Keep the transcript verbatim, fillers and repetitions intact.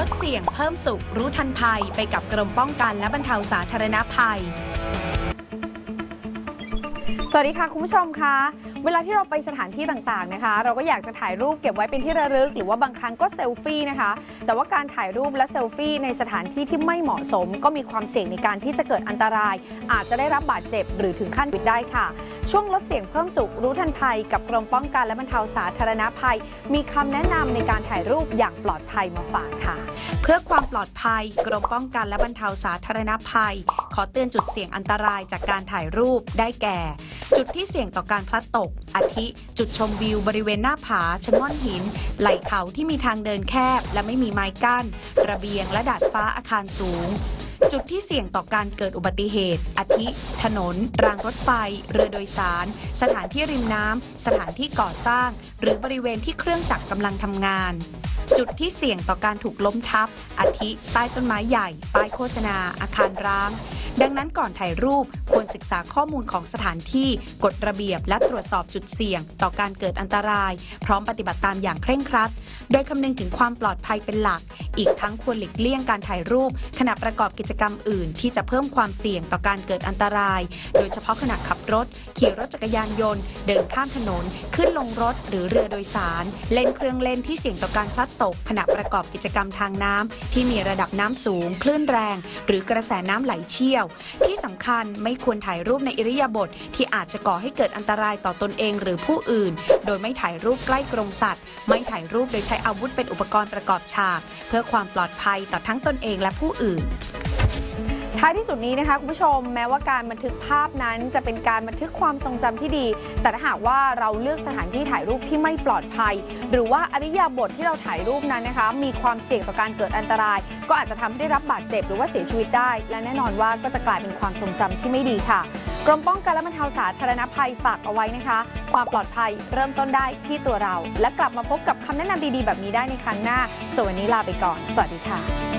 ดเสี่ยงเพิ่มสุขรู้ทันภัยไปกับกรมป้องกันและบรรเทาสาธารณภัยสวัสดีค่ะคุณผู้ชมคะเวลาที่เราไปสถานที่ต่างๆนะคะเราก็อยากจะถ่ายรูปเก็บไว้เป็นที่ระลึกหรือว่าบางครั้งก็เซลฟี่นะคะแต่ว่าการถ่ายรูปและเซลฟี่ในสถานที่ที่ไม่เหมาะสมก็มีความเสี่ยงในการที่จะเกิดอันตรายอาจจะได้รับบาดเจ็บหรือถึงขั้นวิดได้ค่ะช่วงลดเสี่ยงเพิ่มสุขรู้ทันภัยกับกรมป้องกันและบรรเทาสาธารณภัยมีคำแนะนำในการถ่ายรูปอย่างปลอดภัยมาฝากค่ะเพื่อความปลอดภัยกรมป้องกันและบรรเทาสาธารณภัยขอเตือนจุดเสี่ยงอันตรายจากการถ่ายรูปได้แก่จุดที่เสี่ยงต่อการพลัดตกอาทิจุดชมวิวบริเวณหน้าผาชะง่อนหินไหล่เขาที่มีทางเดินแคบและไม่มีไม้กั้นระเบียงและดาดฟ้าอาคารสูงจุดที่เสี่ยงต่อการเกิดอุบัติเหตุอาทิถนนรางรถไฟเรือโดยสารสถานที่ริมน้ำสถานที่ก่อสร้างหรือบริเวณที่เครื่องจักรกำลังทำงานจุดที่เสี่ยงต่อการถูกล้มทับอาทิใต้ต้นไม้ใหญ่ป้ายโฆษณาอาคารร้างดังนั้นก่อนถ่ายรูปควรศึกษาข้อมูลของสถานที่กฎระเบียบและตรวจสอบจุดเสี่ยงต่อการเกิดอันตรายพร้อมปฏิบัติตามอย่างเคร่งครัดโดยคำนึงถึงความปลอดภัยเป็นหลักอีกทั้งควรหลีกเลี่ยงการถ่ายรูปขณะประกอบกิจกรรมอื่นที่จะเพิ่มความเสี่ยงต่อการเกิดอันตรายโดยเฉพาะขณะขับรถขี่รถจักรยานยนต์เดินข้ามถนนขึ้นลงรถหรือเรือโดยสารเล่นเครื่องเล่นที่เสี่ยงต่อการพลัดตกขณะประกอบกิจกรรมทางน้ำที่มีระดับน้ำสูงคลื่นแรงหรือกระแสน้ำไหลเชี่ยวที่สำคัญไม่ควรถ่ายรูปในอิริยาบถที่อาจจะก่อให้เกิดอันตรายต่อตนเองหรือผู้อื่นโดยไม่ถ่ายรูปใกล้กรงสัตว์ไม่ถ่ายรูปโดยใช้อาวุธเป็นอุปกรณ์ประกอบฉากเพื่อความปลอดภัยต่อทั้งตนเองและผู้อื่นท้ายที่สุดนี้นะคะคุณผู้ชมแม้ว่าการบันทึกภาพนั้นจะเป็นการบันทึกความทรงจำที่ดีแต่ถ้าหากว่าเราเลือกสถานที่ถ่ายรูปที่ไม่ปลอดภัยหรือว่าอิริยาบถที่เราถ่ายรูปนั้นนะคะมีความเสี่ยงต่อการเกิดอันตรายก็อาจจะทำให้ได้รับบาดเจ็บหรือว่าเสียชีวิตได้และแน่นอนว่าก็จะกลายเป็นความทรงจำที่ไม่ดีค่ะกรมป้องกันและบรรเทาสาธารณภัยฝากเอาไว้นะคะความปลอดภัยเริ่มต้นได้ที่ตัวเราและกลับมาพบกับคำแนะนำดีๆแบบนี้ได้ในครั้งหน้าส่วนวันนี้ลาไปก่อนสวัสดีค่ะ